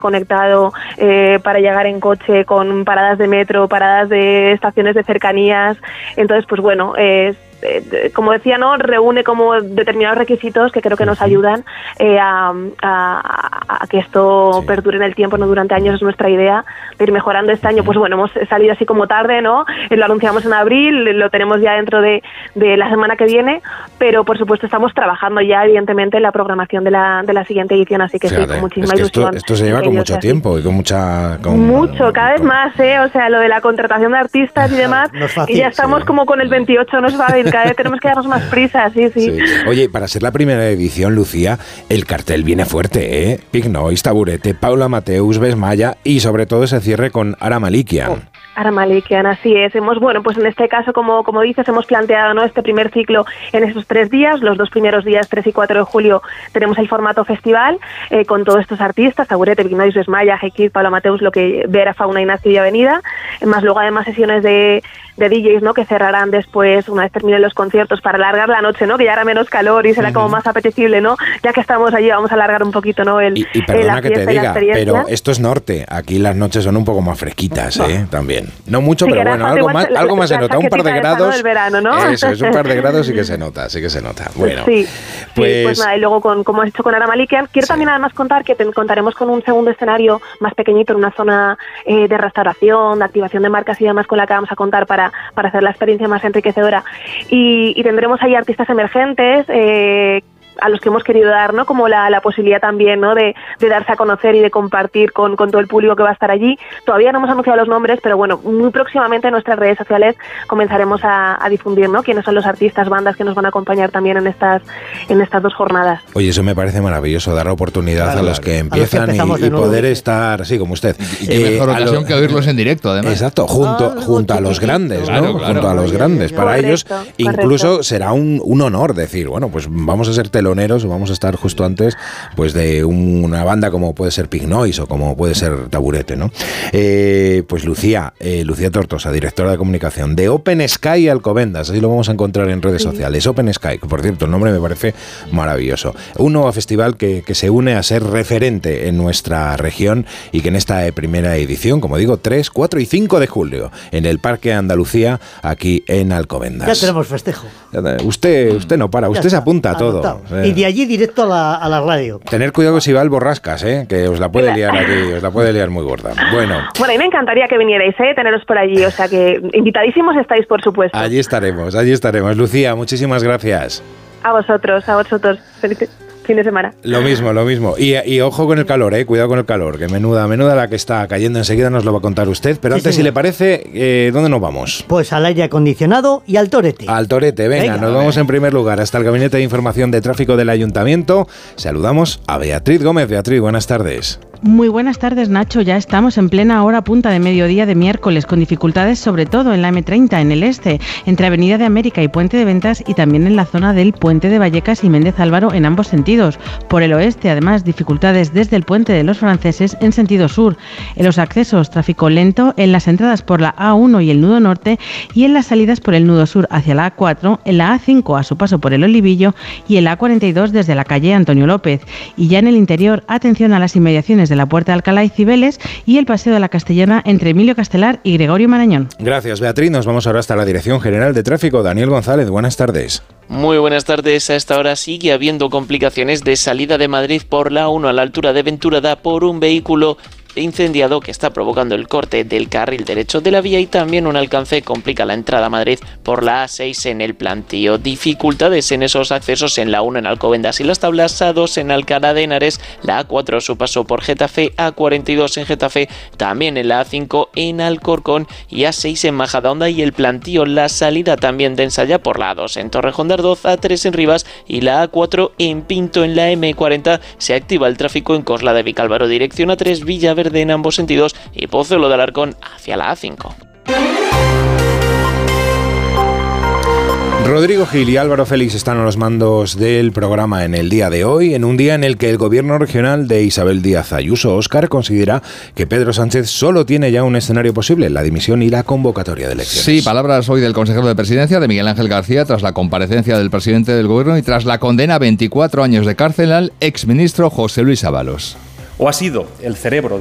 conectado para llegar en coche, con paradas de metro, paradas de estaciones de cercanías. Entonces, pues bueno, como decía, ¿no? Reúne como determinados requisitos que creo que nos ayudan a que esto perdure en el tiempo, no durante años, es nuestra idea de ir mejorando. Este año, pues bueno, hemos salido así como tarde, ¿no? Lo anunciamos en abril, lo tenemos ya dentro de la semana que viene, pero por supuesto estamos trabajando ya, evidentemente, en la programación de la siguiente edición, así que sí, con muchísima ilusión. Esto se lleva con mucho tiempo y con mucha... cada vez más, o sea, lo de la contratación de artistas y demás, no es fácil, y ya estamos como con el 28, no es fácil, cada vez tenemos que darnos más prisa, sí. Oye, para ser la primera edición, Lucía, el cartel viene fuerte, ¿eh? Pig Noise, Taburete, Paula Mateus, Bes Maya y sobre todo ese cierre con Ara Malikian. Ara Malikian, así es. Bueno, pues en este caso, como dices, hemos planteado, ¿no?, este primer ciclo en esos 3 días. Los 2 primeros días, 3 y 4 de julio, tenemos el formato festival con todos estos artistas, Taburete, Big Noise, Bes Maya, Hekid, Paula Mateus, lo que Vera, Fauna, Ignacio y Avenida, más luego además sesiones de DJs, ¿no?, que cerrarán después, una vez terminen los conciertos, para alargar la noche, ¿no?, que ya hará menos calor y será como más apetecible, ¿no? Ya que estamos allí, vamos a alargar un poquito, ¿no?, y perdona que te diga, pero esto es norte, aquí las noches son un poco más fresquitas, también. No mucho, pero bueno, algo más se nota, un par de grados. Del verano, ¿no? Eso, es un par de grados sí que se nota. Bueno, pues nada, y luego como has dicho con Ara Malikian, quiero también además contar que contaremos con un segundo escenario más pequeñito, en una zona de restauración, de activación de marcas y demás, con la que vamos a contar para hacer la experiencia más enriquecedora, y tendremos ahí artistas emergentes a los que hemos querido dar, ¿no?, como la posibilidad también, ¿no?, de darse a conocer y de compartir con todo el público que va a estar allí. Todavía no hemos anunciado los nombres, pero bueno, muy próximamente en nuestras redes sociales comenzaremos a difundir, ¿no?, quiénes son los artistas, bandas que nos van a acompañar también en estas 2 jornadas. Oye, eso me parece maravilloso, dar oportunidad a los que empiezan y poder estar así como usted. Y qué mejor ocasión que oírlos en directo, además. Exacto, junto a los grandes, ¿no? Junto a los grandes. Para ellos incluso será un honor decir, bueno, pues vamos a ser teloneros, o vamos a estar justo antes pues de una banda como puede ser Pig Noise o como puede ser Taburete, ¿no? Pues Lucía Tortosa, directora de comunicación de Open Sky Alcobendas, así lo vamos a encontrar en redes sociales. Open Sky, que por cierto el nombre me parece maravilloso. Un nuevo festival que se une a ser referente en nuestra región y que en esta primera edición, como digo, 3, 4 y 5 de julio en el Parque Andalucía, aquí en Alcobendas. Ya tenemos festejo. Usted no para, usted se apunta a todo. Y de allí directo a la radio. Tener cuidado si va el Borrascas, que os la puede liar aquí, os la puede liar muy gorda. Bueno, a mí me encantaría que vinierais, teneros por allí, o sea que invitadísimos estáis, por supuesto. Allí estaremos. Lucía, muchísimas gracias. A vosotros. Feliz fin de semana. Lo mismo. Y ojo con el calor, cuidado con el calor, que menuda la que está cayendo. Enseguida nos lo va a contar usted. Pero antes, si le parece, ¿dónde nos vamos? Pues al aire acondicionado y al Torete. Al Torete, venga, nos vamos en primer lugar hasta el Gabinete de Información de Tráfico del Ayuntamiento. Saludamos a Beatriz Gómez. Beatriz, buenas tardes. Muy buenas tardes, Nacho. Ya estamos en plena hora punta de mediodía de miércoles, con dificultades sobre todo en la M30, en el este, entre Avenida de América y Puente de Ventas, y también en la zona del Puente de Vallecas y Méndez Álvaro en ambos sentidos. Por el oeste, además, dificultades desde el Puente de los Franceses en sentido sur. En los accesos, tráfico lento en las entradas por la A1 y el nudo norte, y en las salidas por el nudo sur hacia la A4, en la A5 a su paso por el Olivillo y en la A42 desde la calle Antonio López. Y ya en el interior, atención a las inmediaciones de la Puerta de Alcalá y Cibeles y el Paseo de la Castellana entre Emilio Castelar y Gregorio Marañón. Gracias, Beatriz. Nos vamos ahora hasta la Dirección General de Tráfico. Daniel González, buenas tardes. Muy buenas tardes. A esta hora sigue habiendo complicaciones de salida de Madrid por la 1 a la altura de Venturada por un vehículo incendiado que está provocando el corte del carril derecho de la vía, y también un alcance complica la entrada a Madrid por la A6 en el Plantío. Dificultades en esos accesos en la 1 en Alcobendas y Las Tablas, A2 en Alcalá de Henares, la A4 su paso por Getafe, A42 en Getafe, también en la A5 en Alcorcón y A6 en Majadahonda y el Plantío. La salida también densa ya por la A2 en Torrejón de Ardoz, A3 en Rivas y la A4 en Pinto. En la M40 se activa el tráfico en Cosla de Vicálvaro dirección A3 Villaverde en ambos sentidos y Pozuelo de Alarcón hacia la A5. Rodrigo Gil y Álvaro Félix están a los mandos del programa en el día de hoy, en un día en el que el gobierno regional de Isabel Díaz Ayuso, Óscar, considera que Pedro Sánchez solo tiene ya un escenario posible, la dimisión y la convocatoria de elecciones. Sí, palabras hoy del consejero de Presidencia, de Miguel Ángel García, tras la comparecencia del presidente del gobierno y tras la condena a 24 años de cárcel al exministro José Luis Ábalos. o ha sido el cerebro